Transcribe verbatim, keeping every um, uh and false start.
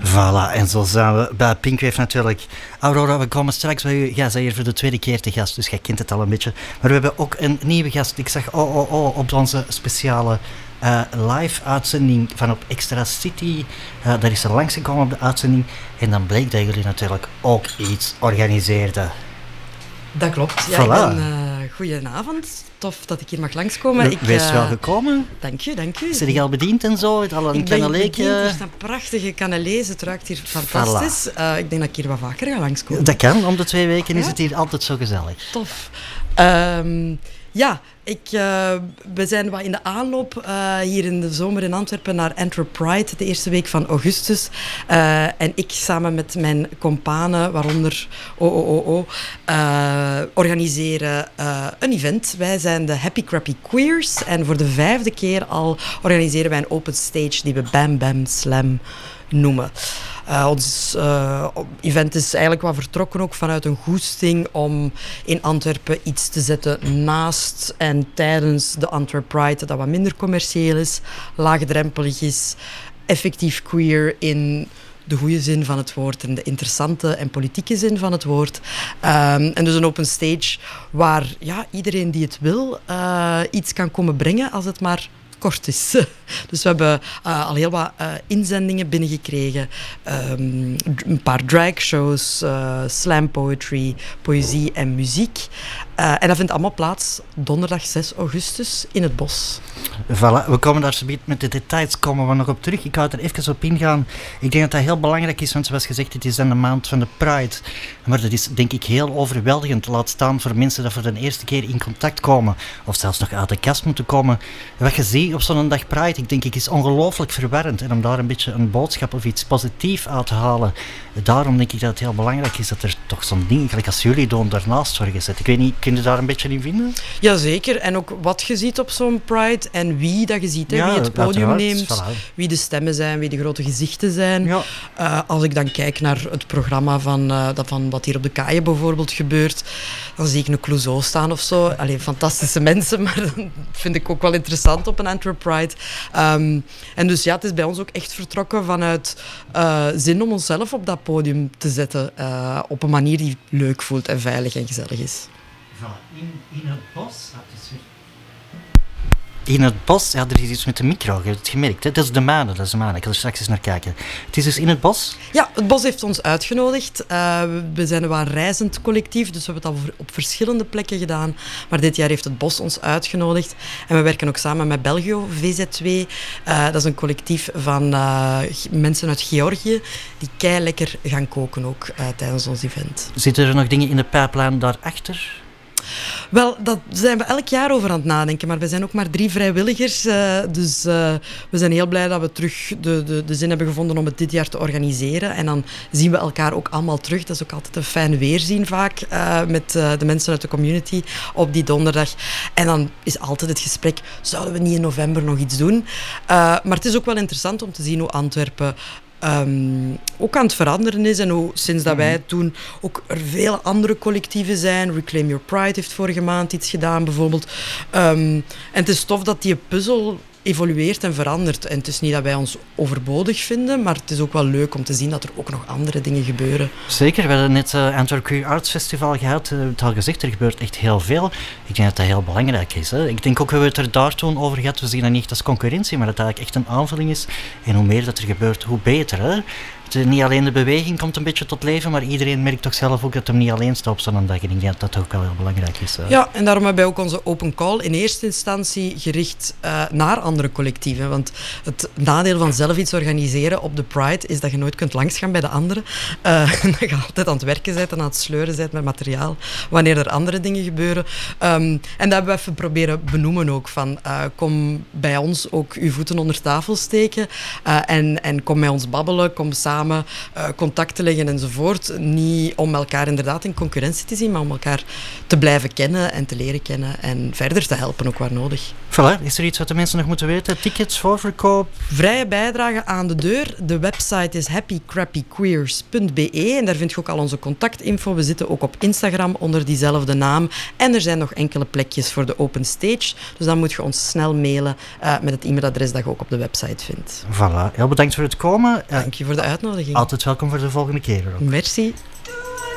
Voilà, en zo zijn we bij Pinkwave natuurlijk. Aurora, we komen straks bij u. Jij bent hier voor de tweede keer te gast, dus jij kent het al een beetje. Maar we hebben ook een nieuwe gast. Ik zag oh oh oh op onze speciale uh, live-uitzending van op Extra City. Uh, daar is er langsgekomen op de uitzending. En dan bleek dat jullie natuurlijk ook iets organiseerden. Dat klopt. Ja, Voilà. ik ben, uh, goedenavond. Tof dat ik hier mag langskomen. Ik, Wees uh, wel gekomen. Dank u, dank u. Zit je al bediend en zo? Het al een ik ben canneleke? bediend. Er staan prachtige cannelés. Het ruikt hier fantastisch. Voilà. Uh, ik denk dat ik hier wat vaker ga langskomen. Dat kan. Om de twee weken ja? is het hier altijd zo gezellig. Tof. Um, ja, ik, uh, we zijn wat in de aanloop uh, hier in de zomer in Antwerpen naar Antwerp Pride, de eerste week van augustus. Uh, en ik samen met mijn companen, waaronder oh, oh, oh, oh, uh, organiseren uh, een event. Wij zijn de Happy Crappy Queers en voor de vijfde keer al organiseren wij een open stage die we Bam Bam Slam noemen. Uh, ons uh, event is eigenlijk wat vertrokken ook vanuit een goesting om in Antwerpen iets te zetten naast en tijdens de Antwerp Pride dat wat minder commercieel is, laagdrempelig is, effectief queer in de goede zin van het woord en de interessante en politieke zin van het woord. Um, en dus een open stage waar ja, iedereen die het wil uh, iets kan komen brengen als het maar kort is. Dus we hebben uh, al heel wat uh, inzendingen binnengekregen. Um, een paar dragshows, uh, slam poetry, poëzie en muziek. Uh, en dat vindt allemaal plaats donderdag zes augustus in het bos. Voilà, we komen daar zometeen met de details komen we nog op terug. Ik wou er even op ingaan. Ik denk dat dat heel belangrijk is, want zoals gezegd, het is dan de maand van de Pride. Maar dat is denk ik heel overweldigend. Laat staan voor mensen die voor de eerste keer in contact komen. Of zelfs nog uit de kast moeten komen. Wat je ziet op zo'n dag Pride, ik denk ik, is ongelooflijk verwarrend. En om daar een beetje een boodschap of iets positiefs uit te halen. Daarom denk ik dat het heel belangrijk is dat er toch zo'n ding, gelijk als jullie doen, daarnaast worden gezet. Ik weet niet, kun je daar een beetje in vinden? Jazeker, en ook wat je ziet op zo'n Pride en wie dat je ziet, hè, ja, wie het podium neemt, voilà. Wie de stemmen zijn, wie de grote gezichten zijn. Ja. Uh, als ik dan kijk naar het programma van, uh, dat van wat hier op de kaaien bijvoorbeeld gebeurt, dan zie ik een Clouseau staan of zo. Allee, fantastische mensen, maar dat vind ik ook wel interessant op een Antwerp Pride. Um, en dus ja, het is bij ons ook echt vertrokken vanuit uh, zin om onszelf op dat podium te zetten. Uh, op een manier die leuk voelt en veilig en gezellig is. In, in het bos? In het bos, ja, er is iets met de micro, je hebt het gemerkt. Hè? Dat is de maan, dat is de maan. Ik ga er straks eens naar kijken. Het is dus in het bos? Ja, het bos heeft ons uitgenodigd. Uh, we zijn een wat reizend collectief, dus we hebben het al op verschillende plekken gedaan. Maar dit jaar heeft het bos ons uitgenodigd. En we werken ook samen met Belgio, V Z twee. Uh, dat is een collectief van uh, mensen uit Georgië die kei lekker gaan koken ook uh, tijdens ons event. Zitten er nog dingen in de pijplijn daarachter? Wel, daar zijn we elk jaar over aan het nadenken, maar we zijn ook maar drie vrijwilligers. Uh, dus uh, we zijn heel blij dat we terug de, de, de zin hebben gevonden om het dit jaar te organiseren. En dan zien we elkaar ook allemaal terug. Dat is ook altijd een fijn weerzien vaak uh, met uh, de mensen uit de community op die donderdag. En dan is altijd het gesprek, zouden we niet in november nog iets doen? Uh, maar het is ook wel interessant om te zien hoe Antwerpen Um, ook aan het veranderen is en hoe sinds dat wij het doen ook er vele andere collectieven zijn. Reclaim Your Pride heeft vorige maand iets gedaan bijvoorbeeld. Um, en het is tof dat die puzzel evolueert en verandert. En het is niet dat wij ons overbodig vinden, maar het is ook wel leuk om te zien dat er ook nog andere dingen gebeuren. Zeker, we hadden net het uh, Antwerp Queer Arts Festival gehad. We hebben het al gezegd, er gebeurt echt heel veel. Ik denk dat dat heel belangrijk is. Hè. Ik denk ook dat we het er daar toen over gehad. We zien dat niet als concurrentie, maar dat het eigenlijk echt een aanvulling is. En hoe meer dat er gebeurt, hoe beter. Hè. Het, niet alleen de beweging komt een beetje tot leven, maar iedereen merkt toch zelf ook dat hem niet alleen staat op zo'n dag. En ik denk dat dat ook wel heel belangrijk is. Hè. Ja, en daarom hebben wij ook onze open call in eerste instantie gericht uh, naar andere collectieven. Want het nadeel van zelf iets organiseren op de Pride is dat je nooit kunt langsgaan bij de anderen. Uh, dat je altijd aan het werken bent en aan het sleuren bent met materiaal wanneer er andere dingen gebeuren. Um, en dat hebben we even proberen benoemen ook. Van, uh, kom bij ons ook uw voeten onder tafel steken uh, en, en kom met ons babbelen, kom samen Uh, contact te leggen enzovoort. Niet om elkaar inderdaad in concurrentie te zien, maar om elkaar te blijven kennen en te leren kennen en verder te helpen ook waar nodig. Voilà, is er iets wat de mensen nog moeten weten? Tickets, voorverkoop? Vrije bijdrage aan de deur. De website is happy crappy queers punt b e en daar vind je ook al onze contactinfo. We zitten ook op Instagram onder diezelfde naam en er zijn nog enkele plekjes voor de open stage. Dus dan moet je ons snel mailen uh, met het e-mailadres dat je ook op de website vindt. Voilà, heel bedankt voor het komen. Dank je voor de uitnodiging. uitnodiging. Altijd welkom voor de volgende keer. Ook. Merci.